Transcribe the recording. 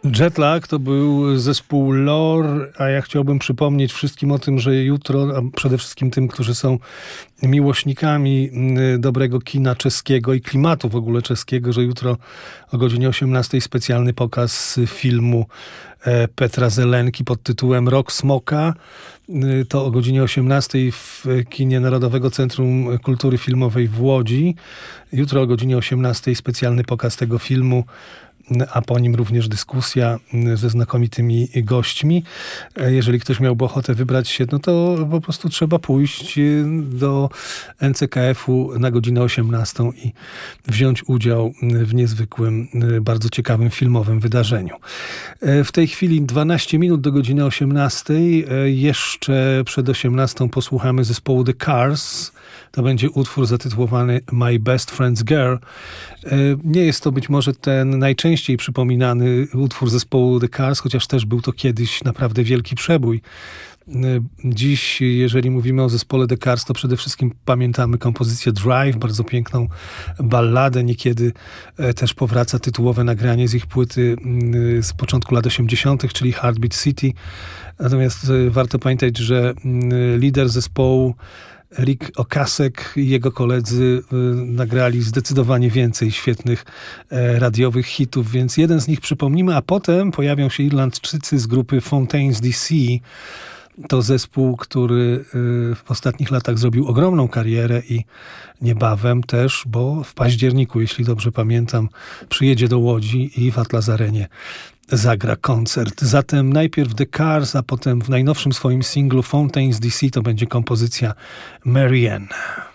Jetlag to był zespół Lore, a ja chciałbym przypomnieć wszystkim o tym, że jutro, a przede wszystkim tym, którzy są miłośnikami dobrego kina czeskiego i klimatu w ogóle czeskiego, że jutro o godzinie 18 specjalny pokaz filmu Petra Zelenki pod tytułem Rok Smoka. To o godzinie 18 w kinie Narodowego Centrum Kultury Filmowej w Łodzi. Jutro o godzinie 18 specjalny pokaz tego filmu, a po nim również dyskusja ze znakomitymi gośćmi. Jeżeli ktoś miałby ochotę wybrać się, no to po prostu trzeba pójść do NCKF-u na godzinę 18 i wziąć udział w niezwykłym, bardzo ciekawym filmowym wydarzeniu. W tej chwili 12 minut do godziny 18. Jeszcze przed 18 posłuchamy zespołu The Cars. To będzie utwór zatytułowany My Best Friend's Girl. Nie jest to być może ten najczęściej przypominany utwór zespołu The Cars, chociaż też był to kiedyś naprawdę wielki przebój. Dziś, jeżeli mówimy o zespole The Cars, to przede wszystkim pamiętamy kompozycję Drive, bardzo piękną balladę. Niekiedy też powraca tytułowe nagranie z ich płyty z początku lat 80., czyli Heartbeat City. Natomiast warto pamiętać, że lider zespołu Rick Ocasek i jego koledzy nagrali zdecydowanie więcej świetnych radiowych hitów, więc jeden z nich przypomnimy, a potem pojawią się Irlandczycy z grupy Fontaines DC. To zespół, który w ostatnich latach zrobił ogromną karierę i niebawem też, bo w październiku, jeśli dobrze pamiętam, przyjedzie do Łodzi i w Atlas Arenie zagra koncert. Zatem najpierw The Cars, a potem w najnowszym swoim singlu Fontaines DC to będzie kompozycja Marianne.